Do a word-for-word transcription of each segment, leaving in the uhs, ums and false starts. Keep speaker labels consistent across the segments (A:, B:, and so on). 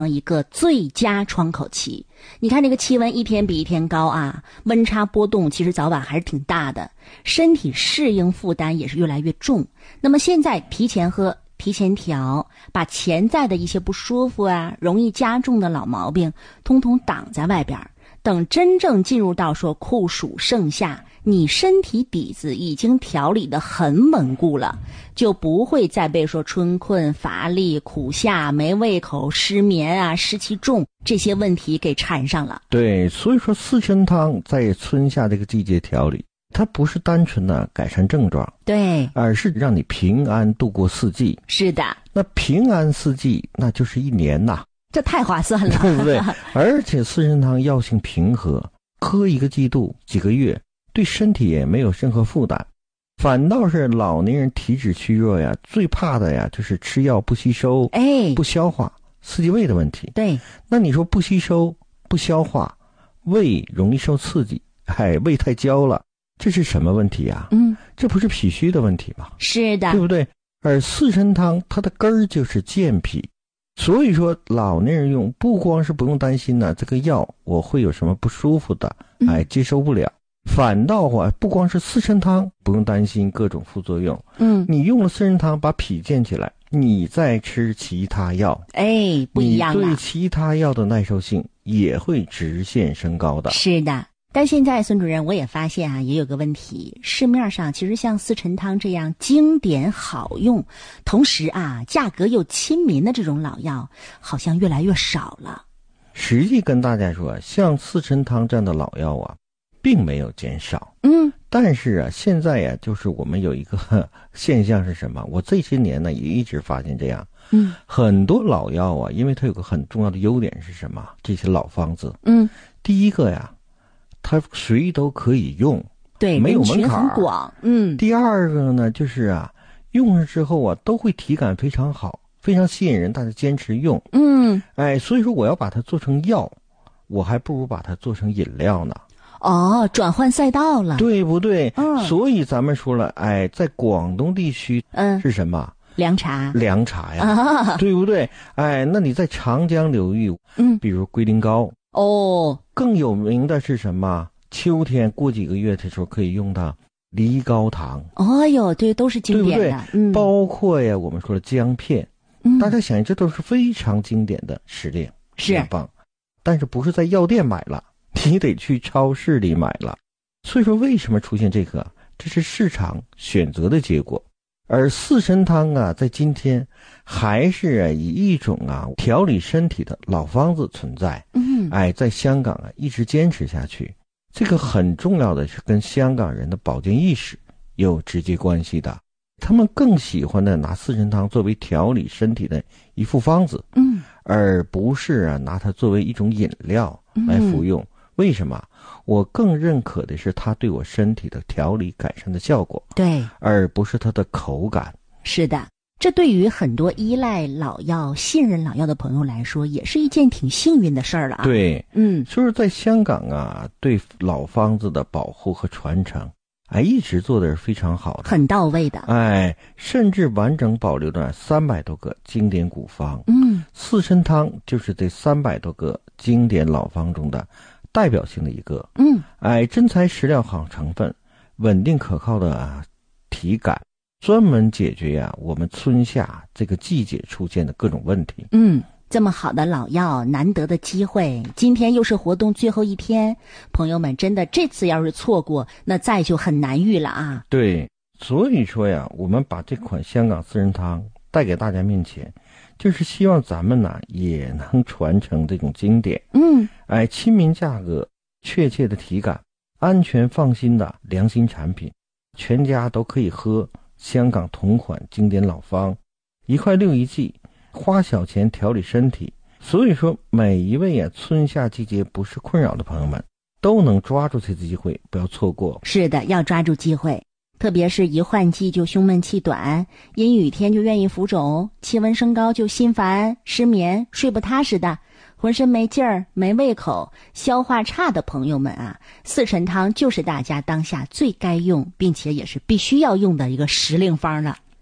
A: 一个最佳窗口期。你看这个气温一天比一天高啊，温差波动其实早晚还是挺大的，身体适应负担也是越来越重。那么现在提前喝提前调，把潜在的一些不舒服啊容易加重的老毛病通通挡在外边，等真正进入到说酷暑盛夏，你身体底子已经调理得很稳固了，就不会再被说春困乏力、苦夏、没胃口、失眠啊、湿气重这些问题给缠上了。
B: 对，所以说四神汤在春夏这个季节调理，它不是单纯的改善症状，
A: 对，
B: 而是让你平安度过四季。
A: 是的，
B: 那平安四季那就是一年呐，
A: 这太划算了，
B: 对不对？而且四神汤药性平和，喝一个季度几个月对身体也没有任何负担，反倒是老年人体质虚弱呀，最怕的呀就是吃药不吸收，
A: 哎，
B: 不消化，四季胃的问题。
A: 对，
B: 那你说不吸收不消化，胃容易受刺激，哎，胃太焦了，这是什么问题呀？
A: 嗯，
B: 这不是脾虚的问题吗？
A: 是的，
B: 对不对？而四神汤它的根儿就是健脾，所以说老年人用不光是不用担心呢，这个药我会有什么不舒服的，哎，接受不了。嗯，反倒啊，不光是四神汤不用担心各种副作用，嗯，你用了四神汤把脾健起来，你再吃其他药，
A: 哎，不一样了，
B: 你对其他药的耐受性也会直线升高的。
A: 是的。但现在孙主任我也发现啊，也有个问题，市面上其实像四神汤这样经典好用，同时啊价格又亲民的这种老药好像越来越少了。
B: 实际跟大家说，像四神汤这样的老药啊并没有减少，
A: 嗯，
B: 但是啊现在呀、啊、就是我们有一个呵现象是什么，我这些年呢也一直发现这样，嗯，很多老药啊，因为它有个很重要的优点是什么，这些老方子，嗯，第一个呀它谁都可以用，
A: 对，
B: 没有门槛，
A: 很广，嗯。
B: 第二个呢，就是啊，用上之后啊，都会体感非常好，非常吸引人，大家坚持用，嗯，哎，所以说我要把它做成药，我还不如把它做成饮料呢。
A: 哦，转换赛道了，
B: 对不对？
A: 嗯，
B: 所以咱们说了，哎，在广东地区，嗯，是什么？
A: 凉茶，
B: 凉茶呀，啊、对不对？哎，那你在长江流域，嗯，比如龟苓膏。哦，更有名的是什么？秋天过几个月的时候可以用到梨膏糖。
A: 哦哟，对，都是经典的，
B: 对不对？
A: 嗯，
B: 包括呀，我们说的姜片，嗯，大家想，这都是非常经典的时令，
A: 是
B: 很棒。但是不是在药店买了，你得去超市里买了。所以说，为什么出现这个？这是市场选择的结果。而四神汤啊，在今天还是、啊、以一种啊调理身体的老方子存在。嗯，哎，在香港啊一直坚持下去，这个很重要的是跟香港人的保健意识有直接关系的。他们更喜欢的拿四神汤作为调理身体的一副方子，嗯，而不是啊拿它作为一种饮料来服用。嗯，为什么？我更认可的是它对我身体的调理改善的效果，对，而不是它的口感。
A: 是的，这对于很多依赖老药、信任老药的朋友来说，也是一件挺幸运的事儿了啊。
B: 对，嗯，就是在香港啊，对老方子的保护和传承，哎，一直做的是非常好的，
A: 很到位的。
B: 哎，甚至完整保留了三百多个经典古方。嗯，四神汤就是这三百多个经典老方中的代表性的一个，嗯，哎，真材实料好成分，稳定可靠的、啊、体感，专门解决呀、啊、我们春夏这个季节出现的各种问题。
A: 嗯，这么好的老药，难得的机会，今天又是活动最后一天，朋友们真的这次要是错过，那再就很难遇了啊。
B: 对，所以说呀，我们把这款香港四神汤带给大家面前，就是希望咱们呢也能传承这种经典，嗯，哎，亲民价格，确切的体感，安全放心的良心产品，全家都可以喝香港同款经典老方，一块六一剂，花小钱调理身体。所以说，每一位啊春夏季节不是困扰的朋友们，都能抓住这次机会，不要错过。
A: 是的，要抓住机会。特别是一换季就胸闷气短，阴雨天就愿意浮肿，气温升高就心烦失眠睡不踏实的，浑身没劲儿没胃口消化差的朋友们啊，四神汤就是大家当下最该用并且也是必须要用的一个时令方了。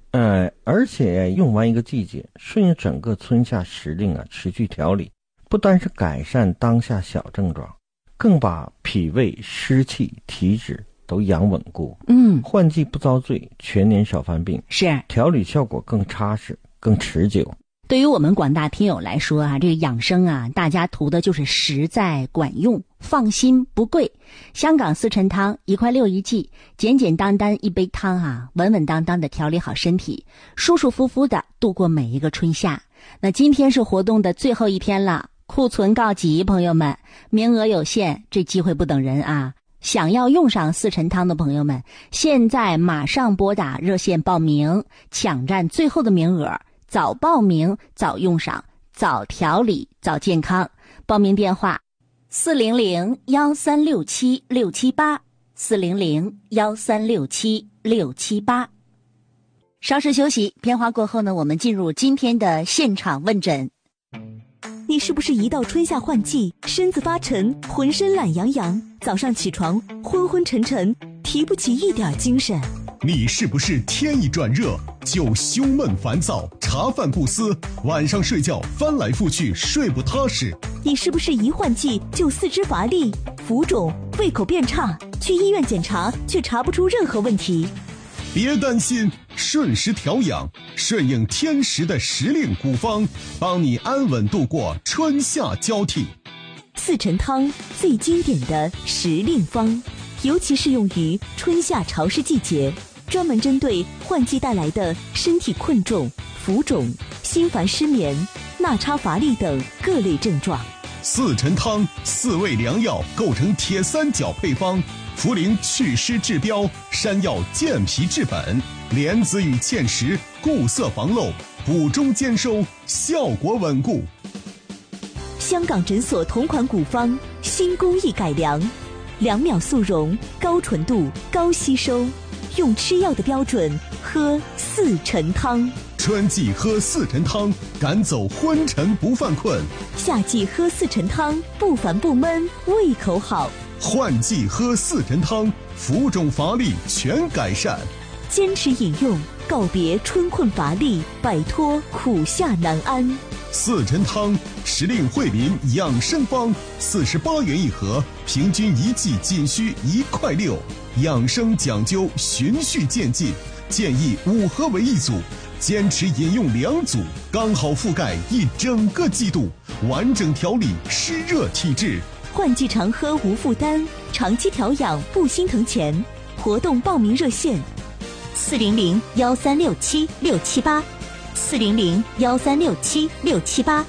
B: 呃，而且用完一个季节，顺应整个春夏时令啊，持续调理，不单是改善当下小症状，更把脾胃、湿气、体质都养稳固。
A: 嗯，
B: 换季不遭罪，全年少犯病，
A: 是
B: 调理效果更扎实、更持久。
A: 对于我们广大听友来说啊，这个养生啊，大家图的就是实在管用，放心不贵。香港四陈汤一块六一剂，简简单单一杯汤啊，稳稳当当的调理好身体，舒舒服服的度过每一个春夏。那今天是活动的最后一天了，库存告急，朋友们，名额有限，这机会不等人啊！想要用上四陈汤的朋友们，现在马上拨打热线报名，抢占最后的名额。早报名早用上，早调理早健康。报名电话四零零幺三六七六七八，四零零幺三六七六七八。稍事休息，片花过后呢，我们进入今天的现场问诊。
C: 你是不是一到春夏换季，身子发沉，浑身懒洋洋，早上起床昏昏沉沉，提不起一点精神？
D: 你是不是天一转热就胸闷烦躁，茶饭不思，晚上睡觉翻来覆去睡不踏实？
C: 你是不是一换季就四肢乏力、浮肿、胃口变差，去医院检查却查不出任何问题？
D: 别担心，顺时调养，顺应天时的时令古方，帮你安稳度过春夏交替。
C: 四陈汤最经典的时令方，尤其适用于春夏潮湿季节，专门针对换季带来的身体困重、浮肿、心烦失眠、纳差乏力等各类症状。
D: 四陈汤四味良药构成铁三角配方，茯苓祛湿治标，山药健脾治本，莲子与芡实固色防漏，补中兼收，效果稳固。
C: 香港诊所同款古方，新工艺改良，两秒速溶，高纯度，高吸收，用吃药的标准喝四陈汤。
D: 春季喝四陈汤，赶走昏沉不犯困；
C: 夏季喝四陈汤，不烦不闷，胃口好。
D: 换季喝四陈汤，浮肿乏力全改善。
C: 坚持饮用，告别春困乏力，摆脱苦夏难安。
D: 四陈汤，时令惠民养生方，四十八元一盒，平均一剂仅需一块六。养生讲究循序渐进，建议五盒为一组，坚持饮用两组，刚好覆盖一整个季度，完整调理湿热体质。
C: 换季常喝无负担，长期调养不心疼钱。活动报名热线：四零零幺三六七六七八，四零零幺三六七六七八。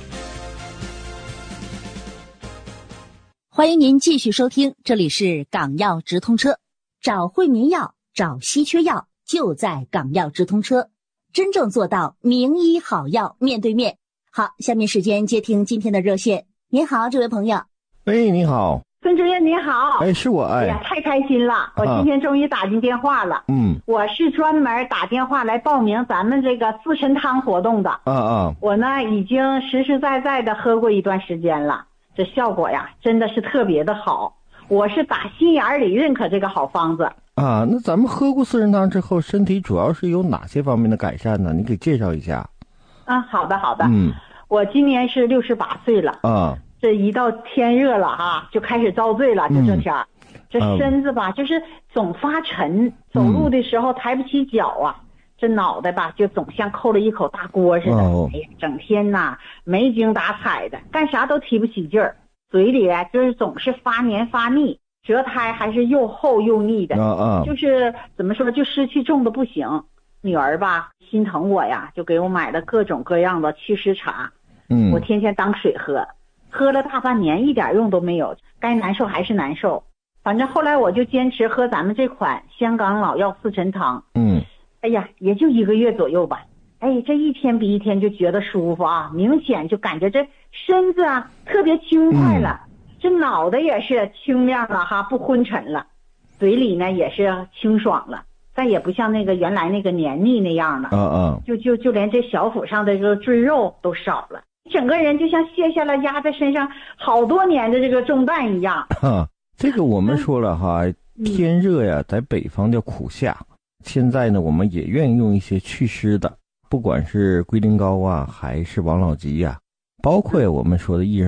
A: 欢迎您继续收听，这里是港药直通车，找惠民药，找稀缺药，就在港药直通车，真正做到名医好药面对面。好，下面时间接听今天的热线。您好，这位朋友。
B: 喂，你好，
E: 孙主任你好。
B: 哎，是我。哎，
E: 哎呀，太开心了，我今天终于打进电话了。
B: 嗯，
E: 我是专门打电话来报名咱们这个四陈汤活动的。
B: 啊啊，
E: 我呢已经实实在在的喝过一段时间了，这效果呀真的是特别的好，我是打心眼里认可这个好方子。
B: 啊，那咱们喝过四陈汤之后，身体主要是有哪些方面的改善呢？你给介绍一下。
E: 啊，好的好的。
B: 嗯，
E: 我今年是六十八岁了。
B: 啊，
E: 这一到天热了哈，就开始遭罪了，就这天儿、嗯、这身子吧、嗯、就是总发沉，走路的时候抬不起脚啊、嗯、这脑袋吧就总像扣了一口大锅似的、哦、哎呀，整天呐没精打采的，干啥都提不起劲儿，嘴里就是总是发黏发腻，舌苔还是又厚又腻的、
B: 哦哦、
E: 就是怎么说就湿气重的不行。女儿吧心疼我呀，就给我买了各种各样的祛湿茶，嗯，我天天当水喝，喝了大半年一点用都没有，该难受还是难受。反正后来我就坚持喝咱们这款香港老药四陈汤，嗯，哎呀也就一个月左右吧，哎这一天比一天就觉得舒服啊，明显就感觉这身子啊特别轻快了、嗯、这脑袋也是清亮了哈，不昏沉了，嘴里呢也是清爽了，再也不像那个原来那个黏腻那样了，嗯嗯，就就就连这小腹上的这个赘肉都少了，整个人就像卸下了压在身上好多年的这个重担一样。
B: 哈，这个我们说了哈、嗯，天热呀，在北方叫苦夏， 现在呢，我们也愿意用一些祛湿的，不管是龟苓膏啊，还是王老吉呀、啊，包括我们说的薏仁